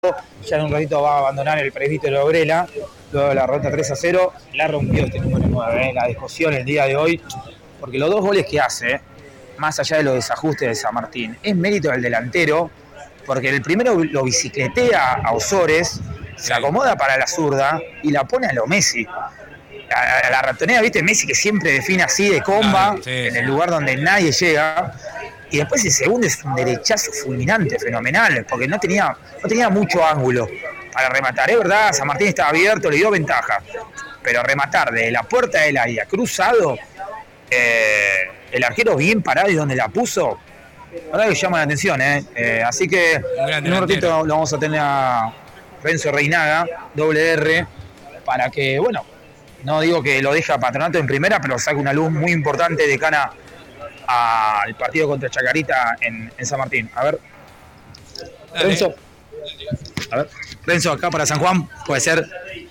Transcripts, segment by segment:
Ya en un ratito va a abandonar el presbítero Grela, luego de la derrota 3-0, la rompió este número 9, la discusión el día de hoy, porque los dos goles que hace, más allá de los desajustes de San Martín, es mérito del delantero, porque el primero lo bicicletea a Ozores, se acomoda para la zurda y la pone a lo Messi. La ratonera, ¿viste? Messi que siempre define así de comba, sí, en el lugar donde nadie llega. Y después el segundo es un derechazo fulminante, fenomenal, porque no tenía mucho ángulo para rematar. Es verdad, San Martín estaba abierto, le dio ventaja. Pero rematar de la puerta del área, cruzado, el arquero bien parado y donde la puso, la verdad que llama la atención. Así que en un ratito lo vamos a tener a Renzo Reinaga, doble R, para que, bueno, no digo que lo deja Patronato en primera, pero saca una luz muy importante de cara al partido contra Chacarita en San Martín. A ver, dale. Renzo. A ver, Renzo, acá para San Juan, puede ser.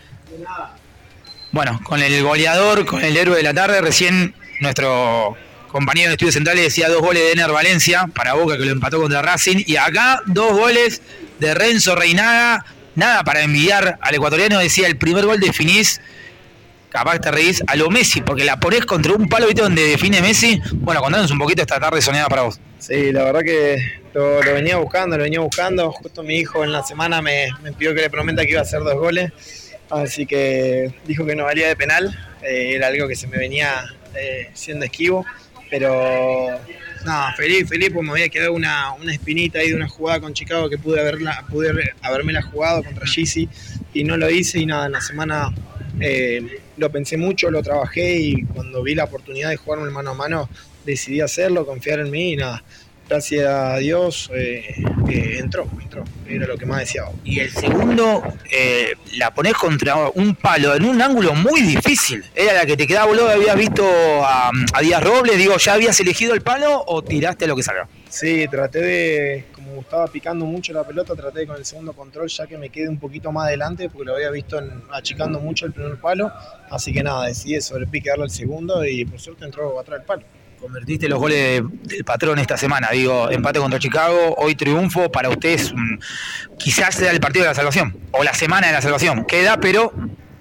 Bueno, con el goleador, con el héroe de la tarde, recién nuestro compañero de Estudios Centrales decía 2 goles de Ener Valencia para Boca, que lo empató contra Racing, y acá 2 goles de Renzo Reinaga. Nada para envidiar al ecuatoriano, decía el primer gol de Finis, capaz te reís, a lo Messi, porque la ponés contra un palo, ¿viste? Donde define Messi. Bueno, contanos un poquito esta tarde soñada para vos. Sí, la verdad que lo venía buscando. Justo mi hijo en la semana me pidió que le prometa que iba a hacer 2 goles. Así que dijo que no valía de penal. Era algo que se me venía siendo esquivo. Pero nada, feliz, pues me había quedado una espinita ahí de una jugada con Chicago que pude habérmela jugado contra Gizzi y no lo hice. Y nada, en la semana lo pensé mucho, lo trabajé y cuando vi la oportunidad de jugarme el mano a mano decidí hacerlo, confiar en mí y nada, gracias a Dios entró, era lo que más deseaba. Y el segundo la ponés contra un palo en un ángulo muy difícil, era la que te quedaba, boludo. ¿Habías visto a Díaz Robles? Digo, ¿ya habías elegido el palo o tiraste lo que salga? Sí, traté de, como estaba picando mucho la pelota, traté con el segundo control ya que me quede un poquito más adelante porque lo había visto achicando mucho el primer palo, así que nada, decidí sobre el pique darle al segundo y por suerte entró atrás del palo. Convertiste los goles del patrón esta semana, digo, empate contra Chicago, hoy triunfo, para ustedes quizás sea el partido de la salvación, o la semana de la salvación, queda, pero...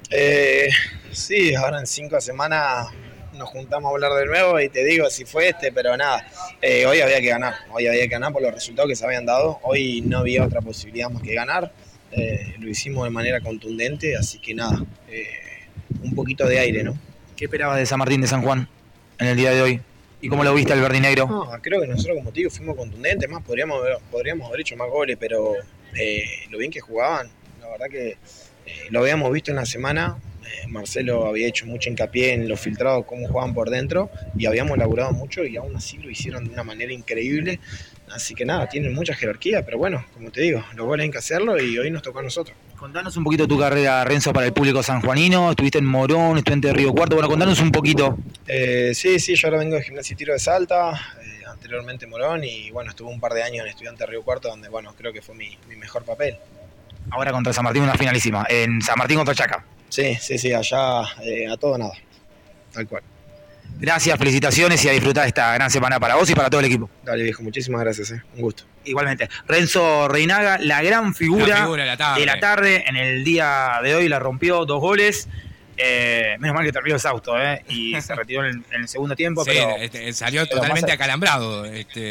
Sí, ahora en 5 semanas nos juntamos a hablar de nuevo y te digo si fue pero nada, hoy había que ganar por los resultados que se habían dado, hoy no había otra posibilidad más que ganar, lo hicimos de manera contundente, así que nada, un poquito de aire, ¿no? ¿Qué esperabas de San Martín de San Juan en el día de hoy? ¿Y cómo lo viste al verde y negro? No, creo que nosotros, como te digo, fuimos contundentes, más podríamos haber hecho más goles, pero lo bien que jugaban, la verdad que lo habíamos visto en la semana. Marcelo había hecho mucho hincapié en los filtrados, cómo jugaban por dentro, y habíamos laburado mucho y aún así lo hicieron de una manera increíble. Así que nada, tienen mucha jerarquía, pero bueno, como te digo, los goles hay que hacerlo y hoy nos tocó a nosotros. Contanos un poquito tu carrera, Renzo, para el público sanjuanino. Estuviste en Morón, estuviste en Río Cuarto. Bueno, contanos un poquito. Sí, yo ahora vengo de Gimnasia y Tiro de Salta, anteriormente Morón, y bueno, estuve un par de años en Estudiantes de Río Cuarto, donde bueno, creo que fue mi mejor papel. Ahora contra San Martín, una finalísima. En San Martín contra Chaca. Sí, allá a todo nada, tal cual. Gracias, felicitaciones y a disfrutar esta gran semana para vos y para todo el equipo. Dale, viejo, muchísimas gracias, un gusto. Igualmente. Renzo Reinaga, la gran figura de la tarde en el día de hoy, la rompió 2 goles. Menos mal que terminó exhausto, y se retiró en el segundo tiempo. Sí, pero salió totalmente acalambrado.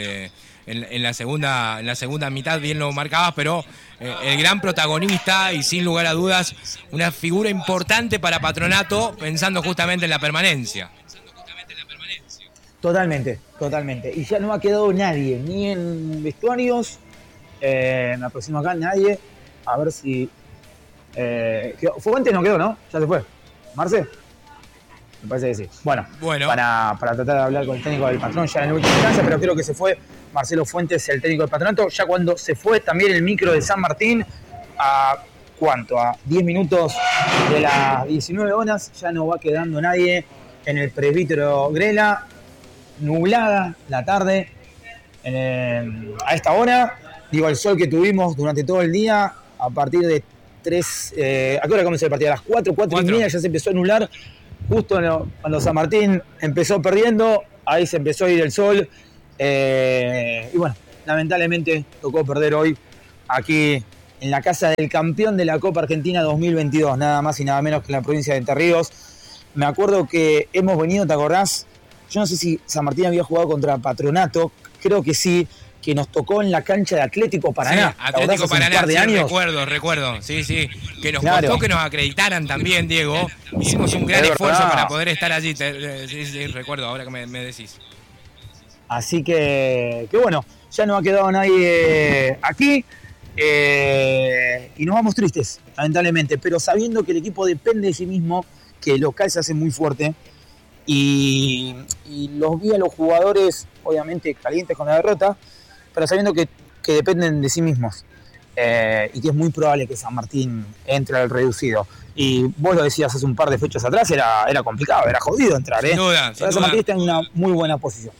En la segunda mitad bien lo marcabas, pero el gran protagonista y sin lugar a dudas una figura importante para Patronato, pensando justamente en la permanencia. Totalmente. Y ya no ha quedado nadie, ni en vestuarios, me aproximo acá, nadie. A ver si... Fuentes no quedó, ¿no? Ya se fue. ¿Marce? Me parece que sí. Bueno. Para tratar de hablar con el técnico del Patrón ya en la última instancia, pero creo que se fue Marcelo Fuentes, el técnico del Patronato. Ya cuando se fue también el micro de San Martín, ¿a cuánto? A 10 minutos de las 19 horas, ya no va quedando nadie en el presbítero Grela. Nublada la tarde a esta hora, digo, el sol que tuvimos durante todo el día, a partir de 3, ¿a qué hora comenzó el partido? A las 4 y media ya se empezó a nublar, justo cuando San Martín empezó perdiendo, ahí se empezó a ir el sol, y bueno, lamentablemente tocó perder hoy aquí en la casa del campeón de la Copa Argentina 2022, nada más y nada menos que en la provincia de Entre Ríos. Me acuerdo que hemos venido, ¿te acordás? Yo no sé si San Martín había jugado contra Patronato, creo que sí, que nos tocó en la cancha de Atlético Paraná. Sí, Atlético Paraná, un par de sí, años. recuerdo, sí, que nos Claro. costó que nos acreditaran también, Diego. Hicimos un gran esfuerzo para poder estar allí, sí, recuerdo, ahora que me decís. Así que bueno, ya no ha quedado nadie aquí y nos vamos tristes, lamentablemente, pero sabiendo que el equipo depende de sí mismo, que el local se hace muy fuerte y los vi a los jugadores, obviamente calientes con la derrota, pero sabiendo que dependen de sí mismos y que es muy probable que San Martín entre al reducido. Y vos lo decías hace un par de fechas atrás, era complicado, era jodido entrar. Sin duda. San Martín está en una muy buena posición.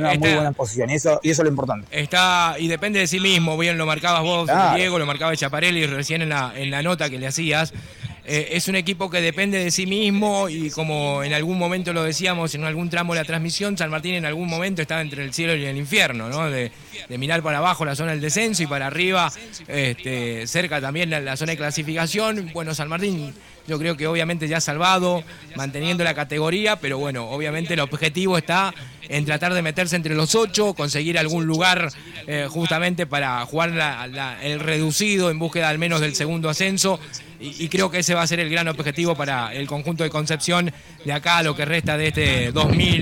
Y eso es lo importante. Está, y depende de sí mismo, bien lo marcabas vos, claro. Diego, lo marcaba Chaparelli recién en la nota que le hacías. Es un equipo que depende de sí mismo y como en algún momento lo decíamos en algún tramo de la transmisión, San Martín en algún momento estaba entre el cielo y el infierno, ¿no? De mirar para abajo la zona del descenso y para arriba, cerca también la zona de clasificación. Bueno, San Martín yo creo que obviamente ya salvado, manteniendo la categoría, pero bueno, obviamente el objetivo está en tratar de meterse entre los 8, conseguir algún lugar justamente para jugar el reducido en búsqueda al menos del segundo ascenso. Y creo que ese va a ser el gran objetivo para el conjunto de Concepción de acá a lo que resta de este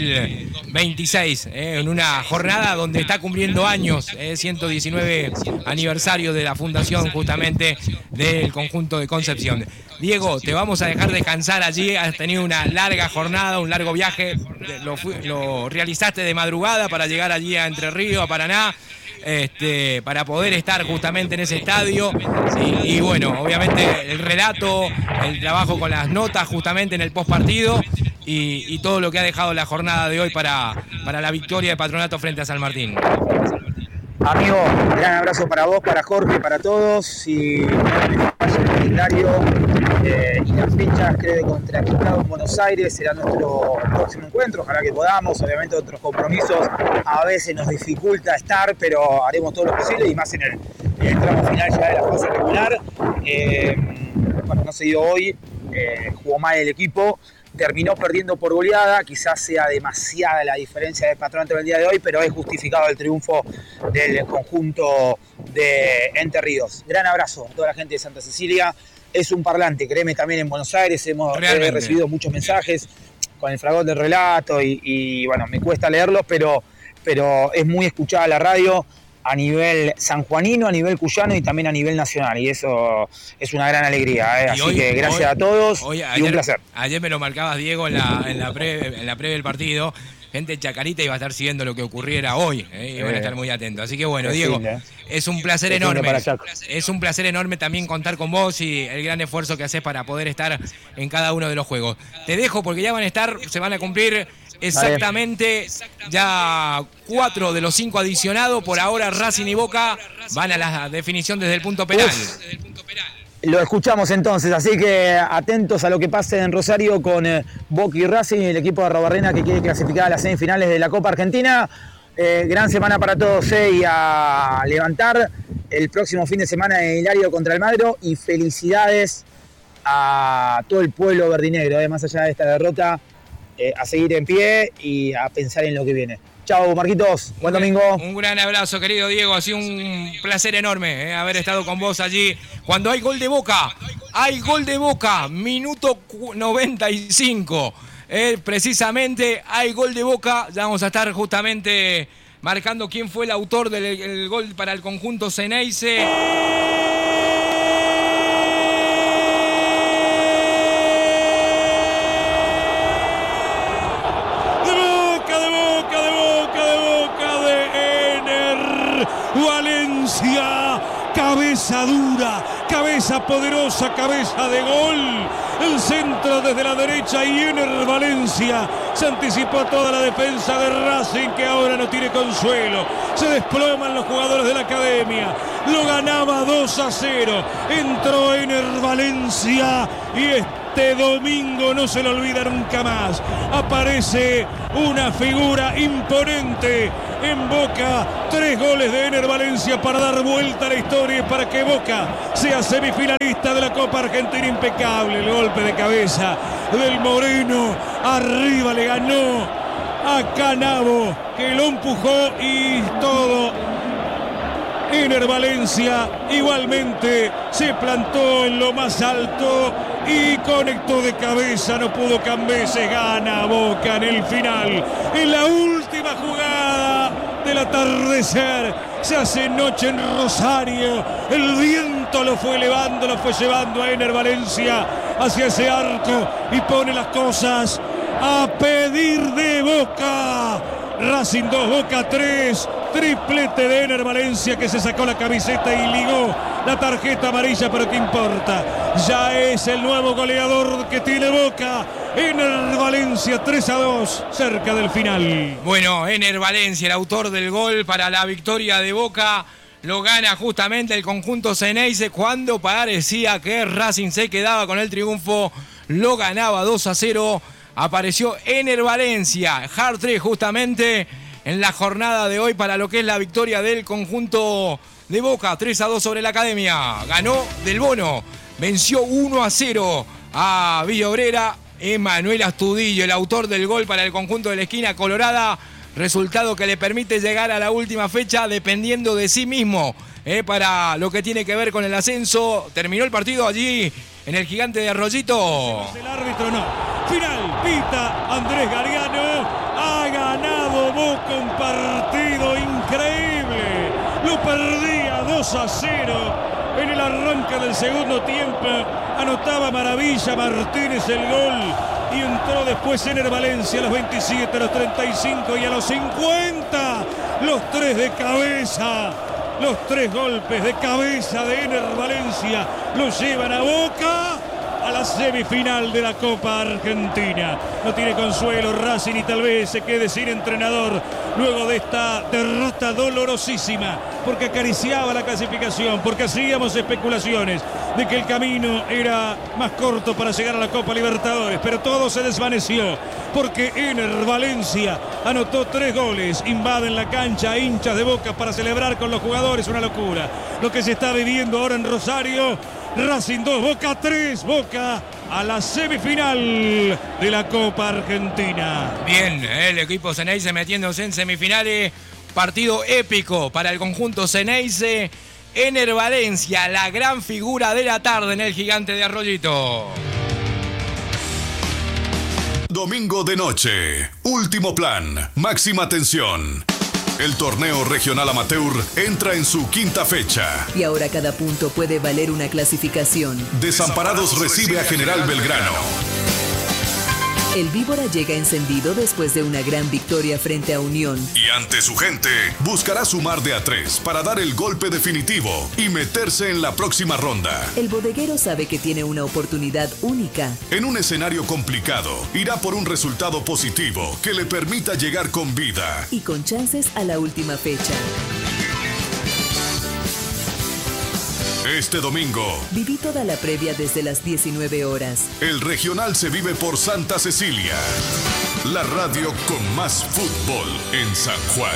2026, en una jornada donde está cumpliendo años, 119 aniversario de la fundación justamente del conjunto de Concepción. Diego, te vamos a dejar descansar allí, has tenido una larga jornada, un largo viaje, lo realizaste de madrugada para llegar allí a Entre Ríos, a Paraná. Para poder estar justamente en ese estadio y bueno, obviamente el relato, el trabajo con las notas justamente en el postpartido y todo lo que ha dejado la jornada de hoy para la victoria de Patronato frente a San Martín. Amigo, un gran abrazo para vos, para Jorge, para todos y el calendario y las fechas creo contra Picado en Buenos Aires será nuestro próximo encuentro, ojalá que podamos, obviamente otros compromisos a veces nos dificulta estar, pero haremos todo lo posible y más en el tramo final ya de la fase regular. Bueno, no se dio hoy, jugó mal el equipo, terminó perdiendo por goleada, quizás sea demasiada la diferencia de Patronato el día de hoy, pero es justificado el triunfo del conjunto de Entre Ríos. Gran abrazo a toda la gente de Santa Cecilia. Es un parlante, créeme, también en Buenos Aires hemos recibido muchos mensajes con el fragor del relato y bueno, me cuesta leerlos, pero es muy escuchada la radio a nivel sanjuanino, a nivel cuyano y también a nivel nacional, y eso es una gran alegría, así que gracias a todos y un placer. Ayer me lo marcabas, Diego, en la previa del partido. Gente de Chacarita iba a estar siguiendo lo que ocurriera hoy, iban a estar muy atentos. Así que bueno, Diego, es un placer enorme. Es un placer enorme también contar con vos y el gran esfuerzo que haces para poder estar en cada uno de los juegos. Te dejo porque ya se van a cumplir exactamente ya 4 de los 5 adicionados. Por ahora Racing y Boca van a la definición desde el punto penal. Lo escuchamos entonces, así que atentos a lo que pase en Rosario con Boca y Racing, el equipo de Arrobarrena que quiere clasificar a las semifinales de la Copa Argentina. Gran semana para todos y a levantar el próximo fin de semana en Hilario contra Almagro y felicidades a todo el pueblo verdinegro, más allá de esta derrota, a seguir en pie y a pensar en lo que viene. Chao, Marquitos. Buen domingo. Un gran abrazo, querido Diego. Ha sido un placer enorme haber estado con vos allí. Cuando hay gol de Boca, minuto 95. Precisamente hay gol de Boca. Ya vamos a estar justamente marcando quién fue el autor del gol para el conjunto Ceneice. Valencia, cabeza dura, cabeza poderosa, cabeza de gol. El centro desde la derecha y Ener Valencia se anticipó toda la defensa de Racing, que ahora no tiene consuelo. Se desploman los jugadores de la academia. Lo ganaba 2-0. Entró Ener Valencia y Este domingo no se lo olvida nunca más. Aparece una figura imponente en Boca. 3 goles de Ener Valencia para dar vuelta a la historia y para que Boca sea semifinalista de la Copa Argentina. Impecable el golpe de cabeza del Moreno. Arriba le ganó a Canavo, que lo empujó y todo. Ener Valencia igualmente se plantó en lo más alto y conectó de cabeza, no pudo Cambeses, gana Boca en el final, en la última jugada del atardecer. Se hace noche en Rosario, el viento lo fue elevando, lo fue llevando a Ener Valencia hacia ese arco y pone las cosas a pedir de Boca. Racing 2, Boca 3, triplete de Ener Valencia, que se sacó la camiseta y ligó la tarjeta amarilla, pero qué importa, ya es el nuevo goleador que tiene Boca. Ener Valencia 3-2, cerca del final. Bueno, Ener Valencia, el autor del gol para la victoria de Boca, lo gana justamente el conjunto Ceneice cuando parecía que Racing se quedaba con el triunfo, lo ganaba 2-0. Apareció Ener Valencia, hard-trick justamente en la jornada de hoy para lo que es la victoria del conjunto de Boca, 3-2 sobre la Academia. Ganó Del Bono, venció 1-0 a Villa Obrera. Emanuel Astudillo, el autor del gol para el conjunto de la Esquina Colorada, resultado que le permite llegar a la última fecha dependiendo de sí mismo, para lo que tiene que ver con el ascenso. Terminó el partido allí en el Gigante de Arroyito. El árbitro no. Final, pita Andrés Gariano. Ha ganado Boca un partido increíble. Lo perdía 2-0 en el arranque del segundo tiempo. Anotaba Maravilla Martínez el gol y entró después Ener Valencia a los 27, a los 35 y a los 50. Los 3 de cabeza. Los 3 golpes de cabeza de Ener Valencia lo llevan a Boca a la semifinal de la Copa Argentina. No tiene consuelo Racing y tal vez se quede sin entrenador luego de esta derrota dolorosísima, porque acariciaba la clasificación, porque hacíamos especulaciones de que el camino era más corto para llegar a la Copa Libertadores, pero todo se desvaneció porque Ener Valencia anotó 3 goles, invaden la cancha hinchas de Boca para celebrar con los jugadores, una locura lo que se está viviendo ahora en Rosario. Racing 2, Boca 3, Boca a la semifinal de la Copa Argentina. Bien, el equipo Ceneice metiéndose en semifinales, partido épico para el conjunto Ceneice. Ener Valencia, la gran figura de la tarde en el Gigante de Arroyito. Domingo de noche, último plan, máxima tensión. El torneo regional amateur entra en su 5ª fecha. Y ahora cada punto puede valer una clasificación. Desamparados recibe a General Belgrano. El Víbora llega encendido después de una gran victoria frente a Unión. Y ante su gente, buscará sumar de a 3 para dar el golpe definitivo y meterse en la próxima ronda. El bodeguero sabe que tiene una oportunidad única. En un escenario complicado, irá por un resultado positivo que le permita llegar con vida. Y con chances a la última fecha. Este domingo, viví toda la previa desde las 19 horas. El regional se vive por Santa Cecilia. La radio con más fútbol en San Juan.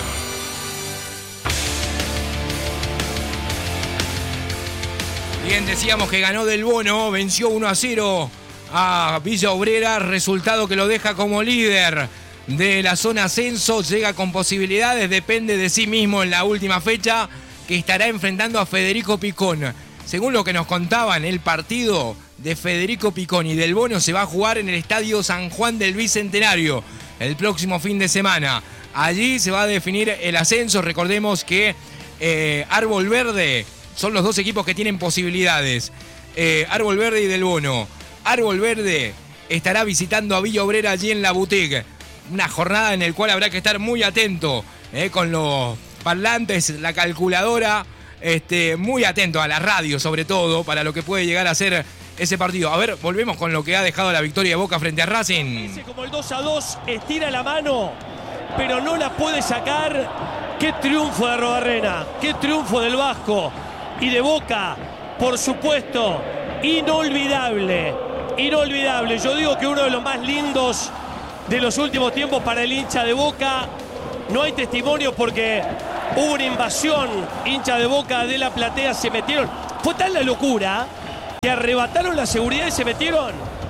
Bien, decíamos que ganó Del Bono, venció 1-0 a Villa Obrera, resultado que lo deja como líder de la zona ascenso, llega con posibilidades, depende de sí mismo en la última fecha, que estará enfrentando a Federico Picón. Según lo que nos contaban, el partido de Federico Picón y Del Bono se va a jugar en el Estadio San Juan del Bicentenario el próximo fin de semana. Allí se va a definir el ascenso. Recordemos que Árbol Verde son los 2 equipos que tienen posibilidades. Árbol Verde y Del Bono. Árbol Verde estará visitando a Villa Obrera allí en la boutique. Una jornada en la cual habrá que estar muy atento con los parlantes, la calculadora, muy atento a la radio sobre todo para lo que puede llegar a ser ese partido. A ver, volvemos con lo que ha dejado la victoria de Boca frente a Racing. Como el 2-2, estira la mano, pero no la puede sacar. Qué triunfo de Arrobarrena, qué triunfo del Vasco y de Boca, por supuesto, inolvidable. inolvidable. Yo digo que uno de los más lindos de los últimos tiempos para el hincha de Boca. No hay testimonio porque hubo una invasión, hincha de Boca de la platea, se metieron. Fue tal la locura que arrebataron la seguridad y se metieron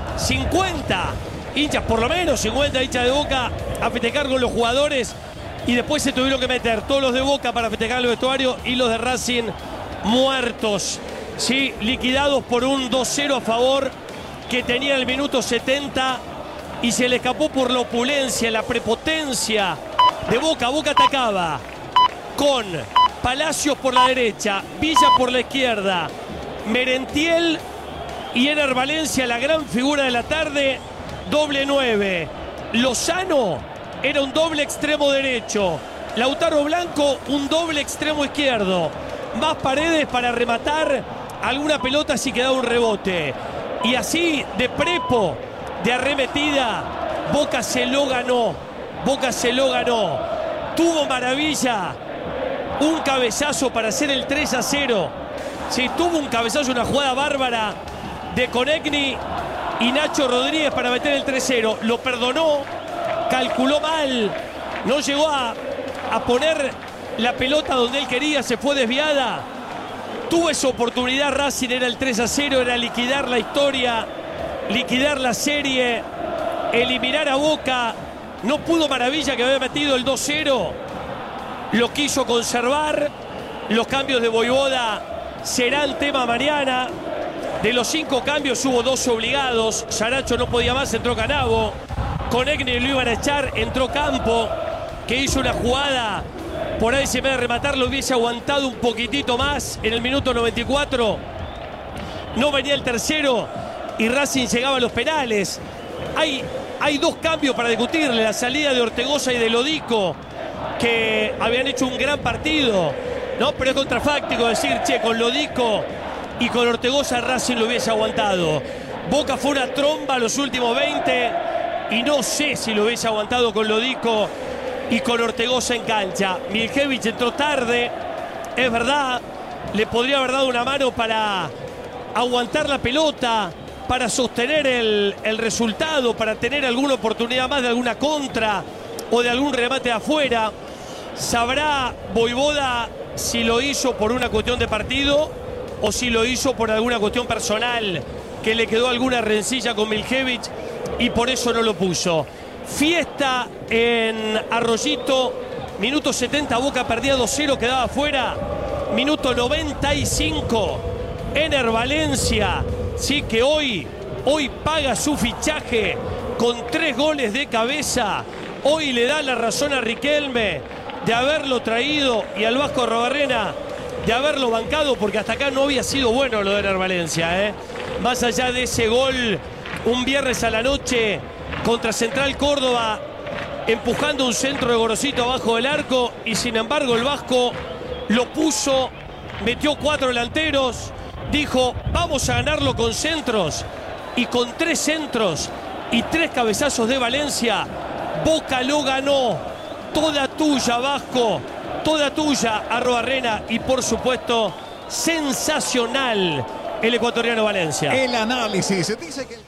50 hinchas, por lo menos 50 hinchas de Boca a festejar con los jugadores, y después se tuvieron que meter todos los de Boca para festejar el vestuario y los de Racing muertos, ¿sí? Liquidados por un 2-0 a favor que tenía el minuto 70 y se le escapó por la opulencia, la prepotencia de Boca. Boca atacaba con Palacios por la derecha, Villa por la izquierda, Merentiel y Ener Valencia, la gran figura de la tarde, doble 9. Lozano era un doble extremo derecho, Lautaro Blanco un doble extremo izquierdo, más Paredes para rematar alguna pelota si quedaba un rebote. Y así de prepo, de arremetida, Boca se lo ganó. Boca se lo ganó. Tuvo Maravilla un cabezazo para hacer el 3-0. Sí, tuvo un cabezazo, una jugada bárbara de Konechny y Nacho Rodríguez para meter el 3-0. Lo perdonó, calculó mal, no llegó a poner la pelota donde él quería, se fue desviada. Tuvo esa oportunidad Racing, era el 3-0, era liquidar la historia, liquidar la serie, eliminar a Boca. No pudo Maravilla, que había metido el 2-0. Lo quiso conservar. Los cambios de Voivoda serán tema mañana. De los 5 cambios hubo 2 obligados. Saracho no podía más, entró Canavo. Konechny lo iban a echar, entró Campo, que hizo una jugada. Por ahí se me va a rematar, lo hubiese aguantado un poquitito más en el minuto 94. No venía el tercero y Racing llegaba a los penales. Hay 2 cambios para discutirle, la salida de Ortegoza y de Lodico, que habían hecho un gran partido, ¿no? Pero es contrafáctico decir, che, con Lodico y con Ortegoza Racing lo hubiese aguantado. Boca fue una tromba los últimos 20 y no sé si lo hubiese aguantado con Lodico y con Ortegoza en cancha. Miljevich entró tarde, es verdad, le podría haber dado una mano para aguantar la pelota, para sostener el resultado, para tener alguna oportunidad más de alguna contra o de algún remate de afuera. Sabrá Voivoda si lo hizo por una cuestión de partido o si lo hizo por alguna cuestión personal, que le quedó alguna rencilla con Miljevich y por eso no lo puso. Fiesta en Arroyito, minuto 70, Boca perdía 2-0, quedaba afuera. Minuto 95, Ener Valencia, sí, que hoy paga su fichaje con 3 goles de cabeza. Hoy le da la razón a Riquelme de haberlo traído y al Vasco Arrobarrena de haberlo bancado, porque hasta acá no había sido bueno lo de Ener Valencia, ¿eh? Más allá de ese gol un viernes a la noche contra Central Córdoba, empujando un centro de Gorosito abajo del arco, y sin embargo el Vasco lo puso, metió 4 delanteros, dijo vamos a ganarlo con centros, y con 3 centros y 3 cabezazos de Valencia, Boca lo ganó. Toda tuya, Vasco, toda tuya, Arrobarrena, y por supuesto sensacional el ecuatoriano Valencia. El análisis dice que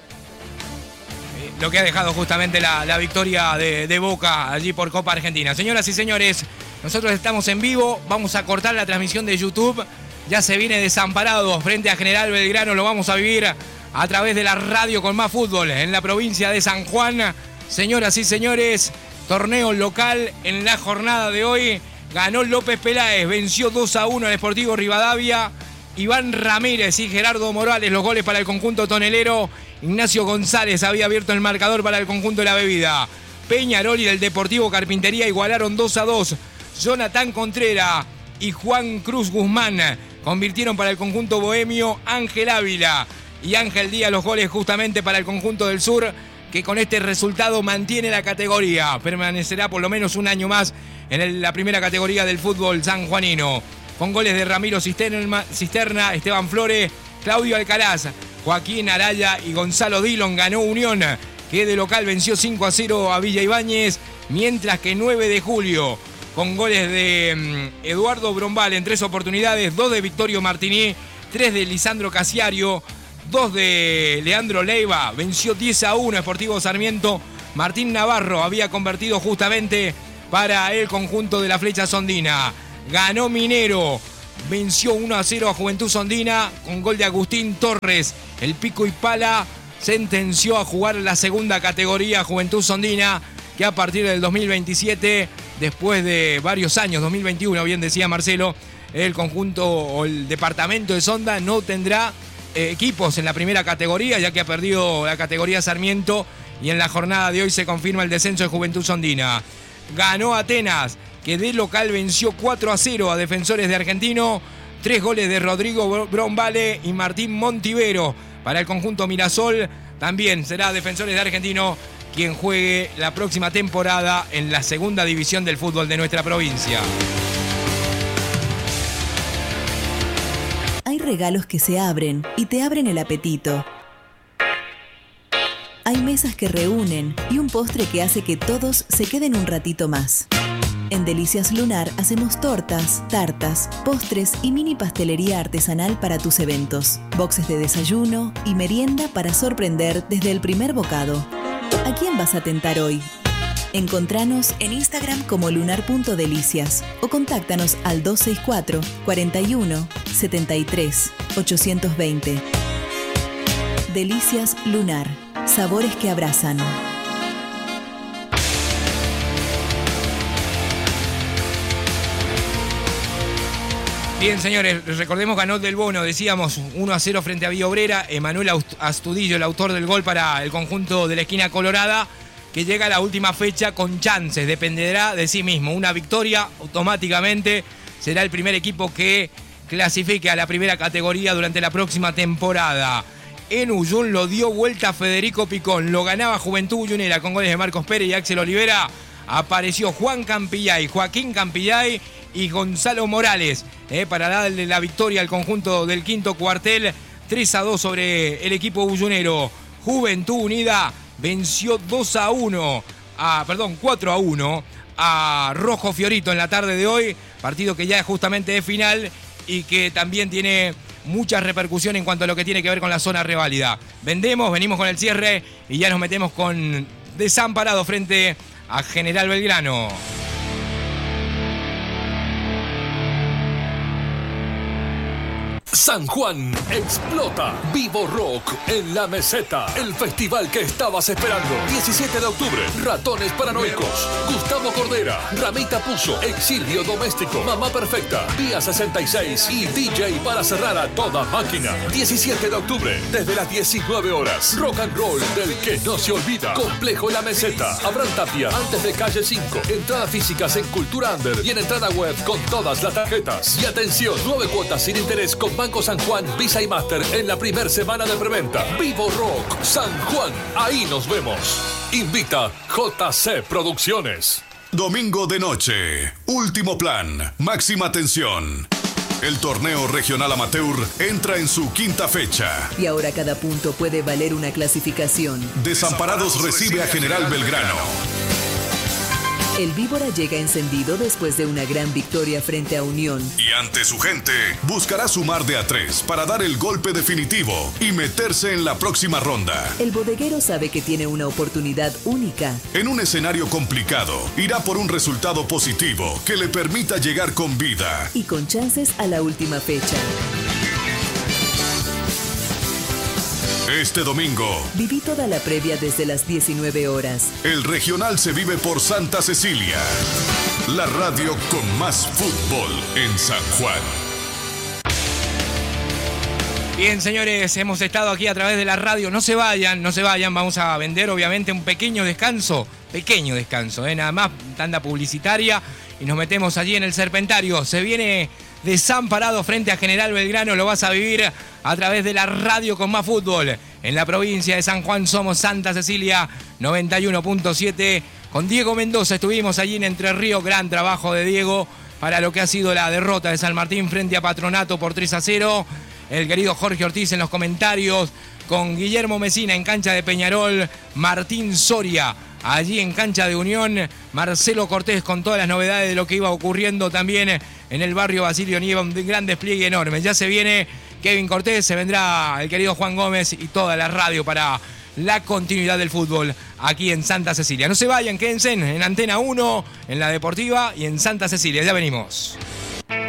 lo que ha dejado justamente la victoria de Boca allí por Copa Argentina. Señoras y señores, nosotros estamos en vivo, vamos a cortar la transmisión de YouTube, ya se viene Desamparados frente a General Belgrano, lo vamos a vivir a través de la radio con más fútbol en la provincia de San Juan. Señoras y señores, torneo local en la jornada de hoy, ganó López Peláez, venció 2-1 al Sportivo Rivadavia. Iván Ramírez y Gerardo Morales los goles para el conjunto tonelero. Ignacio González había abierto el marcador para el conjunto de la bebida. Peñarol y del Deportivo Carpintería igualaron 2-2. Jonathan Contreras y Juan Cruz Guzmán convirtieron para el conjunto bohemio. Ángel Ávila y Ángel Díaz los goles justamente para el conjunto del sur, que con este resultado mantiene la categoría. Permanecerá por lo menos un año más en la primera categoría del fútbol sanjuanino. Con goles de Ramiro Cisterna, Esteban Flores, Claudio Alcaraz, Joaquín Araya y Gonzalo Dillon. Ganó Unión, que de local venció 5-0 a Villa Ibáñez, mientras que 9 de julio, con goles de Eduardo Brombal en 3 oportunidades, 2 de Victorio Martini, 3 de Lisandro Casiario, 2 de Leandro Leiva, venció 10-1 Sportivo Sarmiento. Martín Navarro había convertido justamente para el conjunto de la Flecha Sondina. Ganó Minero, venció 1-0 a Juventud Sondina con gol de Agustín Torres. El pico y pala sentenció a jugar la segunda categoría Juventud Sondina, que a partir del 2027, después de varios años, 2021, bien decía Marcelo, el conjunto o el departamento de Sonda no tendrá equipos en la primera categoría, ya que ha perdido la categoría Sarmiento, y en la jornada de hoy se confirma el descenso de Juventud Sondina. Ganó Atenas, que de local venció 4-0 a Defensores de Argentino. 3 goles de Rodrigo Brombale y Martín Montivero. Para el conjunto Mirasol también será Defensores de Argentino quien juegue la próxima temporada en la segunda división del fútbol de nuestra provincia. Hay regalos que se abren y te abren el apetito. Hay mesas que reúnen y un postre que hace que todos se queden un ratito más. En Delicias Lunar hacemos tortas, tartas, postres y mini pastelería artesanal para tus eventos. Boxes de desayuno y merienda para sorprender desde el primer bocado. ¿A quién vas a tentar hoy? Encontranos en Instagram como lunar.delicias o contáctanos al 264 41 73 820. Delicias Lunar. Sabores que abrazan. Bien, señores, recordemos ganó Del Bono, decíamos 1-0 frente a Villa Obrera. Emanuel Astudillo, el autor del gol para el conjunto de la esquina colorada, que llega a la última fecha con chances, dependerá de sí mismo. Una victoria automáticamente será el primer equipo que clasifique a la primera categoría durante la próxima temporada. En Uyún lo dio vuelta Federico Picón, lo ganaba Juventud Uyunera con goles de Marcos Pérez y Axel Olivera. Apareció Juan Campillay, Joaquín Campillay y Gonzalo Morales para darle la victoria al conjunto del quinto cuartel. 3-2 sobre el equipo uyunero. Juventud Unida venció 4-1 a Rojo Fiorito en la tarde de hoy. Partido que ya es justamente de final y que también tiene mucha repercusión en cuanto a lo que tiene que ver con la zona reválida. Venimos con el cierre y ya nos metemos con Desamparado frente a General Belgrano. San Juan explota. Vivo Rock en la Meseta. El festival que estabas esperando. 17 de octubre. Ratones Paranoicos. Gustavo Cordera. Ramita Puzo. Exilio Doméstico. Mamá Perfecta. Vía 66. Y DJ para cerrar a toda máquina. 17 de octubre. Desde las 19 horas. Rock and roll del que no se olvida. Complejo La Meseta. Abraham Tapia. Antes de calle 5. Entradas físicas en Cultura Under. Y en entrada web con todas las tarjetas. Y atención. 9 cuotas sin interés con Banco San Juan, Visa y Master en la primera semana de preventa. Vivo Rock San Juan. Ahí nos vemos. Invita JC Producciones. Domingo de noche. Último plan. Máxima tensión. El torneo regional amateur entra en su quinta fecha. Y ahora cada punto puede valer una clasificación. Desamparados recibe a General Belgrano. El Víbora llega encendido después de una gran victoria frente a Unión. Y ante su gente, buscará sumar de a 3 para dar el golpe definitivo y meterse en la próxima ronda. El bodeguero sabe que tiene una oportunidad única. En un escenario complicado, irá por un resultado positivo que le permita llegar con vida. Y con chances a la última fecha. Este domingo, viví toda la previa desde las 19 horas. El regional se vive por Santa Cecilia. La radio con más fútbol en San Juan. Bien, señores, hemos estado aquí a través de la radio. No se vayan. Vamos a vender, obviamente, un pequeño descanso, nada más, tanda publicitaria. Y nos metemos allí en el Serpentario. Se viene Desamparado frente a General Belgrano. Lo vas a vivir a través de la radio con más fútbol. En la provincia de San Juan somos Santa Cecilia 91.7. Con Diego Mendoza estuvimos allí en Entre Ríos. Gran trabajo de Diego para lo que ha sido la derrota de San Martín frente a Patronato por 3-0. El querido Jorge Ortiz en los comentarios. Con Guillermo Mesina en cancha de Peñarol. Martín Soria allí en cancha de Unión. Marcelo Cortés con todas las novedades de lo que iba ocurriendo también en el barrio Basilio Nieva. Un gran despliegue enorme. Ya se viene Kevin Cortés, se vendrá el querido Juan Gómez y toda la radio para la continuidad del fútbol aquí en Santa Cecilia. No se vayan, quédense en Antena 1, en la deportiva y en Santa Cecilia. Ya venimos.